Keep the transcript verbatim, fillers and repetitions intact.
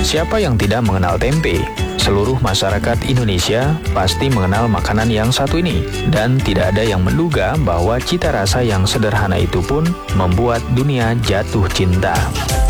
Siapa yang tidak mengenal tempe? Seluruh masyarakat Indonesia pasti mengenal makanan yang satu ini, dan tidak ada yang menduga bahwa cita rasa yang sederhana itu pun membuat dunia jatuh cinta.